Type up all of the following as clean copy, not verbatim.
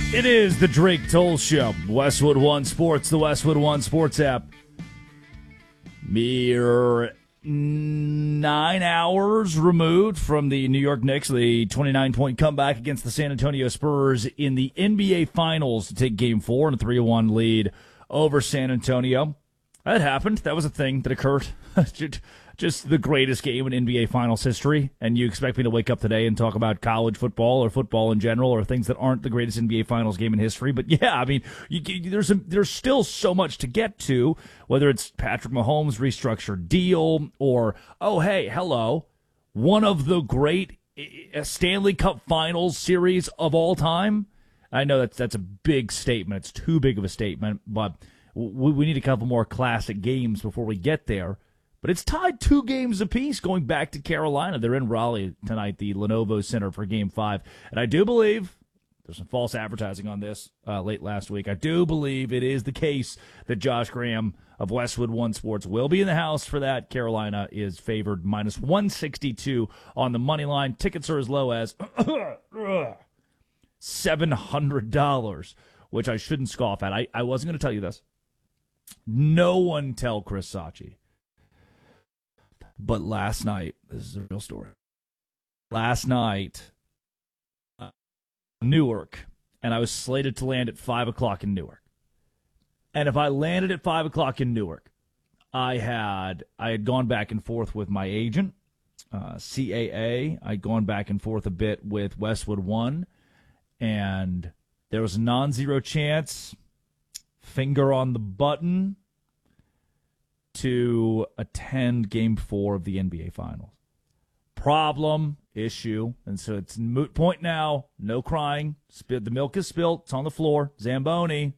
It is the Drake Toll Show. Westwood One Sports, the Westwood One Sports app. Mere 9 hours removed from the New York Knicks, the 29-point comeback against the San Antonio Spurs in the NBA Finals to take Game 4 in a 3-1 lead over San Antonio. That happened. That was a thing that occurred. Just the greatest game in NBA Finals history, and you expect me to wake up today and talk about college football or football in general or things that aren't the greatest NBA Finals game in history. But yeah, I mean, there's still so much to get to, whether it's Patrick Mahomes' restructured deal or, oh, hey, hello, one of the great Stanley Cup Finals series of all time. I know that's a big statement. It's too big of a statement, but we need a couple more classic games before we get there. But it's tied 2 games apiece going back to Carolina. They're in Raleigh tonight, the Lenovo Center for Game 5. And I do believe, there's some false advertising on this late last week, I do believe it is the case that Josh Graham of Westwood One Sports will be in the house for that. Carolina is favored minus 162 on the money line. Tickets are as low as $700, which I shouldn't scoff at. I wasn't going to tell you this. No one tell Chris Sachi. But last night, this is a real story. Last night, Newark, and I was slated to land at 5 o'clock in Newark. And if I landed at 5 o'clock in Newark, I had gone back and forth with my agent, CAA. I'd gone back and forth a bit with Westwood One, and there was a non-zero chance, finger on the button, to attend Game 4 of the NBA Finals. Problem, issue, and so it's moot point now. No crying. The milk is spilt. It's on the floor. Zamboni.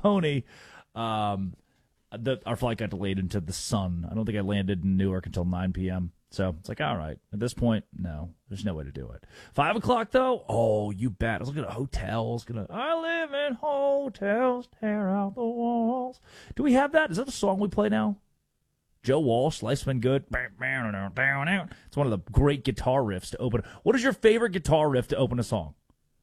Our flight got delayed into the sun. I don't think I landed in Newark until 9 p.m. So it's like, all right. At this point, no. There's no way to do it. 5 o'clock, though? Oh, you bet. I was looking at hotels. I live in hotels, tear out the walls. Do we have that? Is that the song we play now? Joe Walsh, Life's Been Good. It's one of the great guitar riffs to open. What is your favorite guitar riff to open a song?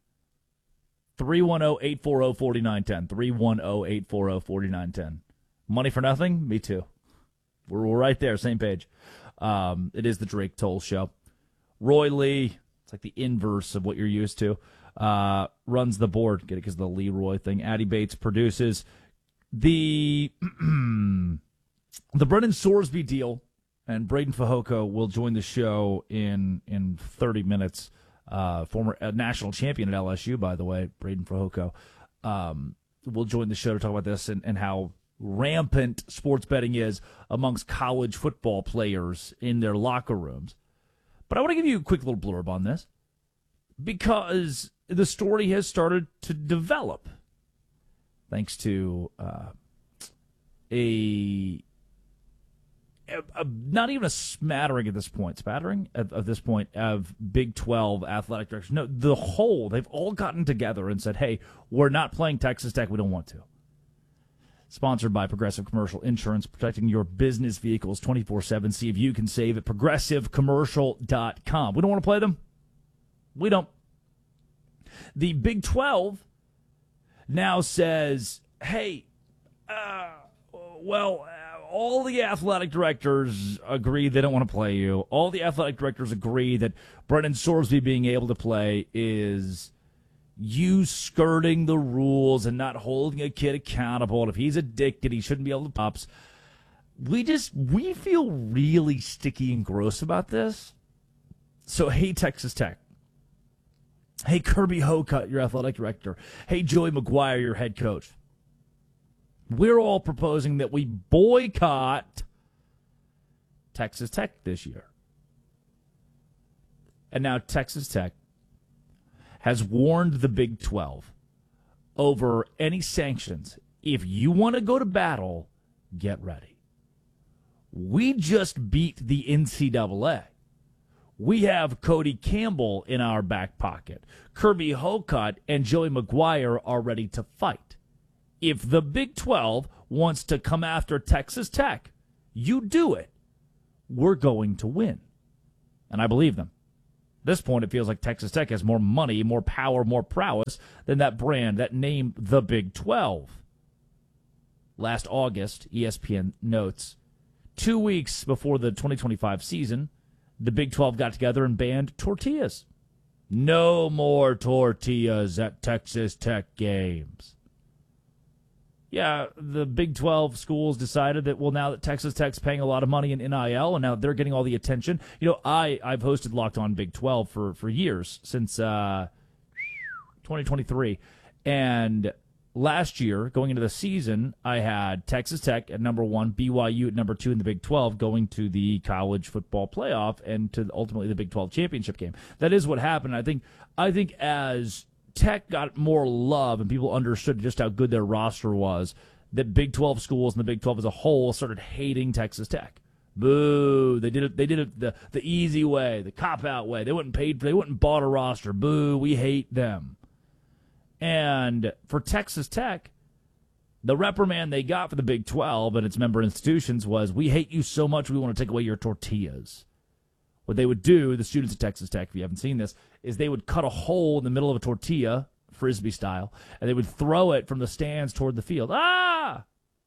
310-840-4910. 310-840-4910. Money for nothing? Me too. We're right there, same page. It is the Drake Toll Show. Roy Lee, it's like the inverse of what you're used to, runs the board. Get it because of the Leroy thing. Addy Bates produces. The Brendan Sorsby deal, and Braden Fajoko will join the show in 30 minutes. Former national champion at LSU, by the way, Braden Fajoko, will join the show to talk about this and how rampant sports betting is amongst college football players in their locker rooms. But I want to give you a quick little blurb on this because the story has started to develop thanks to not even a smattering at this point, of Big 12 athletic directors. No, they've all gotten together and said, hey, we're not playing Texas Tech. We don't want to. Sponsored by Progressive Commercial Insurance, protecting your business vehicles 24/7. See if you can save at progressivecommercial.com. We don't want to play them. We don't. The Big 12 now says, hey, all the athletic directors agree they don't want to play you. All the athletic directors agree that Brendan Sorsby being able to play is you skirting the rules and not holding a kid accountable. And if he's addicted, he shouldn't be able to pops. We feel really sticky and gross about this. So, hey, Texas Tech. Hey, Kirby Hocutt, your athletic director. Hey, Joey McGuire, your head coach. We're all proposing that we boycott Texas Tech this year. And now Texas Tech has warned the Big 12 over any sanctions. If you want to go to battle, get ready. We just beat the NCAA. We have Cody Campbell in our back pocket. Kirby Hocutt and Joey McGuire are ready to fight. If the Big 12 wants to come after Texas Tech, you do it. We're going to win. And I believe them. this point, it feels like Texas Tech has more money, more power, more prowess than that brand, that name, the Big 12. Last August, ESPN notes, 2 weeks before the 2025 season, the Big 12 got together and banned tortillas. No more tortillas at Texas Tech games. Yeah, the Big 12 schools decided that, well, now that Texas Tech's paying a lot of money in NIL and now they're getting all the attention. I've hosted Locked On Big 12 for years, since 2023. And last year, going into the season, I had Texas Tech at number 1, BYU at number 2 in the Big 12, going to the college football playoff and to ultimately the Big 12 championship game. That is what happened. I think as Tech got more love and people understood just how good their roster was, that Big 12 schools and the Big 12 as a whole started hating Texas Tech. Boo! They did it the easy way, the cop-out way. They wouldn't bought a roster. Boo! We hate them. And for Texas Tech, the reprimand they got for the Big 12 and its member institutions was, we hate you so much we want to take away your tortillas. What they would do, the students at Texas Tech, if you haven't seen this, is they would cut a hole in the middle of a tortilla, Frisbee style, and they would throw it from the stands toward the field. I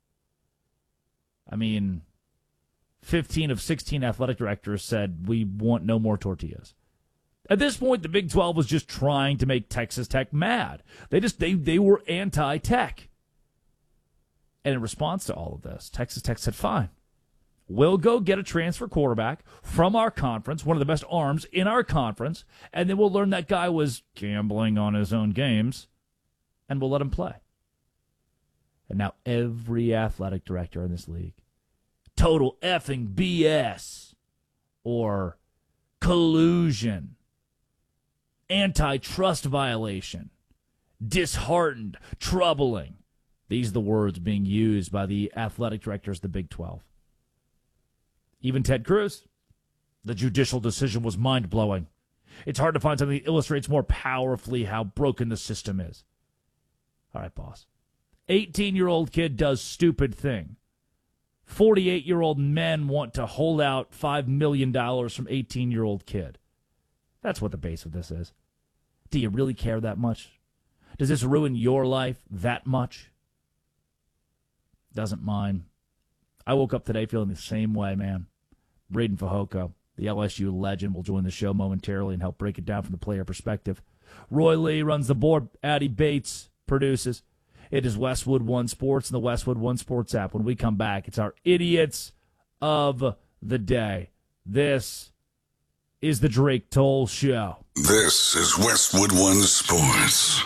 mean, 15 of 16 athletic directors said, we want no more tortillas. At this point, the Big 12 was just trying to make Texas Tech mad. They were anti-Tech. And in response to all of this, Texas Tech said, fine, we'll go get a transfer quarterback from our conference, one of the best arms in our conference, and then we'll learn that guy was gambling on his own games, and we'll let him play. And now every athletic director in this league, total effing BS, or collusion, antitrust violation, disheartened, troubling. These are the words being used by the athletic directors of the Big 12. Even Ted Cruz, the judicial decision was mind-blowing. It's hard to find something that illustrates more powerfully how broken the system is. All right, boss. 18-year-old kid does stupid thing. 48-year-old men want to hold out $5 million from 18-year-old kid. That's what the base of this is. Do you really care that much? Does this ruin your life that much? Doesn't mine. I woke up today feeling the same way, man. Braden Fajoko, the LSU legend, will join the show momentarily and help break it down from the player perspective. Roy Lee runs the board. Addie Bates produces. It is Westwood One Sports and the Westwood One Sports app. When we come back, it's our Idiots of the Day. This is the Drake Toll Show. This is Westwood One Sports.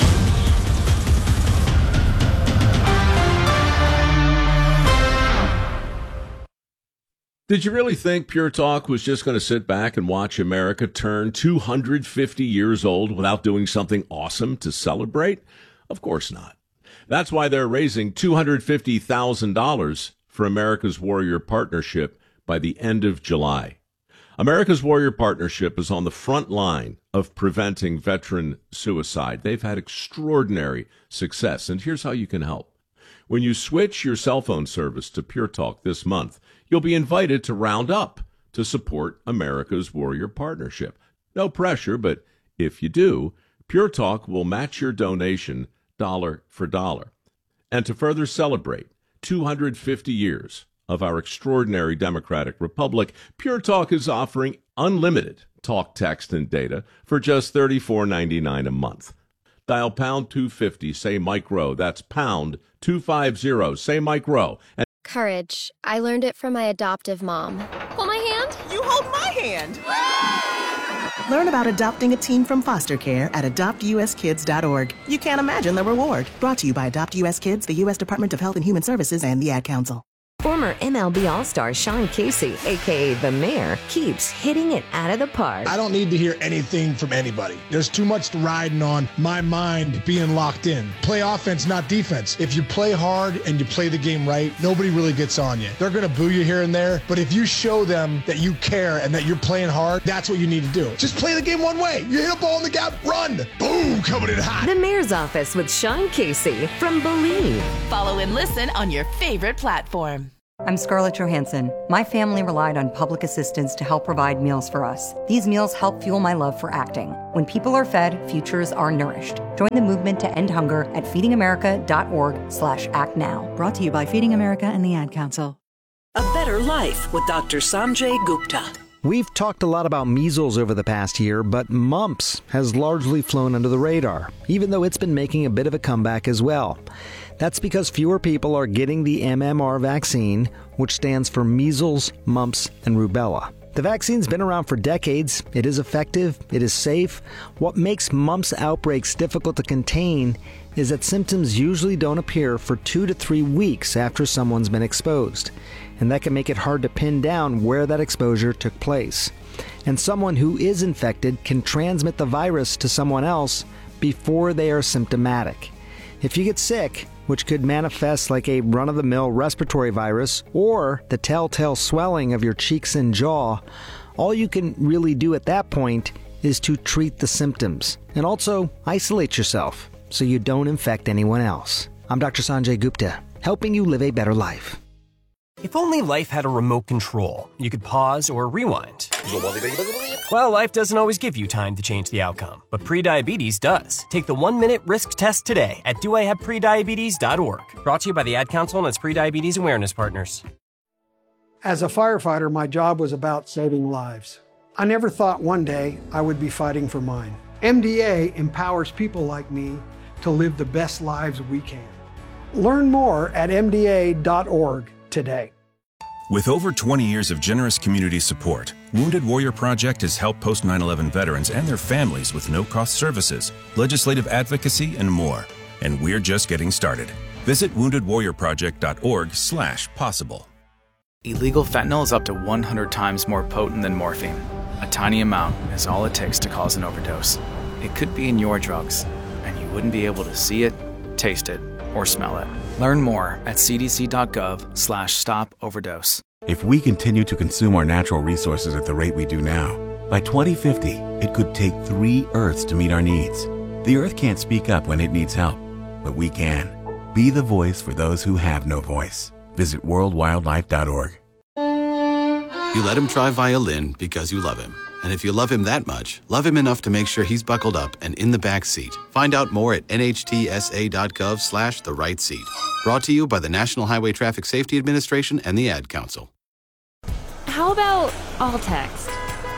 Did you really think Pure Talk was just going to sit back and watch America turn 250 years old without doing something awesome to celebrate? Of course not. That's why they're raising $250,000 for America's Warrior Partnership by the end of July. America's Warrior Partnership is on the front line of preventing veteran suicide. They've had extraordinary success, and here's how you can help. When you switch your cell phone service to Pure Talk this month, you'll be invited to round up to support America's Warrior Partnership. No pressure, but if you do, Pure Talk will match your donation dollar for dollar. And to further celebrate 250 years of our extraordinary democratic republic, Pure Talk is offering unlimited talk, text, and data for just $34.99 a month. Dial pound 250, say Mike Rowe. That's pound 250, say Mike Rowe. And Courage. I learned it from my adoptive mom. Hold my hand. You hold my hand. Learn about adopting a teen from foster care at adoptuskids.org. You can't imagine the reward. Brought to you by Adopt US Kids, the U.S. Department of Health and Human Services, and the Ad Council. Former MLB All-Star Sean Casey, a.k.a. The Mayor, keeps hitting it out of the park. I don't need to hear anything from anybody. There's too much riding on my mind being locked in. Play offense, not defense. If you play hard and you play the game right, nobody really gets on you. They're going to boo you here and there, but if you show them that you care and that you're playing hard, that's what you need to do. Just play the game one way. You hit a ball in the gap, run. Boom, coming in hot. The Mayor's Office with Sean Casey from Believe. Follow and listen on your favorite platform. I'm Scarlett Johansson. My family relied on public assistance to help provide meals for us. These meals help fuel my love for acting. When people are fed, futures are nourished. Join the movement to end hunger at feedingamerica.org/actnow. Brought to you by Feeding America and the Ad Council. A Better Life with Dr. Sanjay Gupta. We've talked a lot about measles over the past year, but mumps has largely flown under the radar, even though it's been making a bit of a comeback as well. That's because fewer people are getting the MMR vaccine, which stands for measles, mumps, and rubella. The vaccine's been around for decades. It is effective. It is safe. What makes mumps outbreaks difficult to contain is that symptoms usually don't appear for 2 to 3 weeks after someone's been exposed. And that can make it hard to pin down where that exposure took place. And someone who is infected can transmit the virus to someone else before they are symptomatic. If you get sick, which could manifest like a run-of-the-mill respiratory virus or the telltale swelling of your cheeks and jaw, all you can really do at that point is to treat the symptoms and also isolate yourself so you don't infect anyone else. I'm Dr. Sanjay Gupta, helping you live a better life. If only life had a remote control, you could pause or rewind. Well, life doesn't always give you time to change the outcome, but prediabetes does. Take the 1-minute risk test today at doihaveprediabetes.org. Brought to you by the Ad Council and its prediabetes awareness partners. As a firefighter, my job was about saving lives. I never thought one day I would be fighting for mine. MDA empowers people like me to live the best lives we can. Learn more at mda.org today. With over 20 years of generous community support, Wounded Warrior Project has helped post 9/11 veterans and their families with no-cost services, legislative advocacy, and more. And we're just getting started. Visit woundedwarriorproject.org/possible. Illegal fentanyl is up to 100 times more potent than morphine. A tiny amount is all it takes to cause an overdose. It could be in your drugs, and you wouldn't be able to see it, taste it, or smell it. Learn more at cdc.gov/stop-overdose. If we continue to consume our natural resources at the rate we do now, by 2050, it could take 3 Earths to meet our needs. The Earth can't speak up when it needs help, but we can. Be the voice for those who have no voice. Visit worldwildlife.org. You let him try violin because you love him. And if you love him that much, love him enough to make sure he's buckled up and in the back seat. Find out more at nhtsa.gov/the right seat. Brought to you by the National Highway Traffic Safety Administration and the Ad Council. How about all text?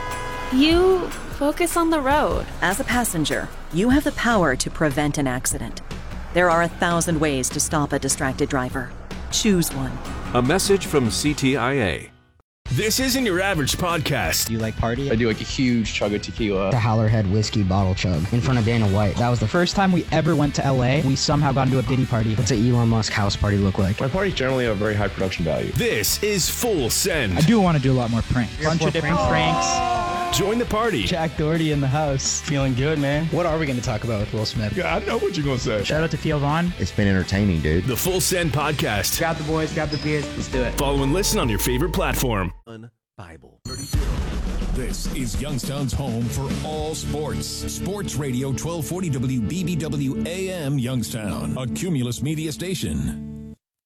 You focus on the road. As a passenger, you have the power to prevent an accident. There are 1,000 ways to stop a distracted driver. Choose one. A message from CTIA. This isn't your average podcast. Do you like party? I do like a huge chug of tequila. The Howlerhead whiskey bottle chug in front of Dana White. That was the first time we ever went to LA. We somehow got into a Diddy party. What's an Elon Musk house party look like? My parties generally have very high production value. This is Full Send. I do want to do a lot more pranks. Bunch of different pranks. Join the party. Jack Doherty in the house. Feeling good, man. What are we going to talk about with Will Smith? Yeah, I know what you're going to say. Shout out to Theo Vaughn. It's been entertaining, dude. The Full Send podcast. Grab the boys, grab the beers. Let's do it. Follow and listen on your favorite platform. Bible. This is Youngstown's home for all sports. Sports Radio 1240 WBBW AM Youngstown, a Cumulus media station.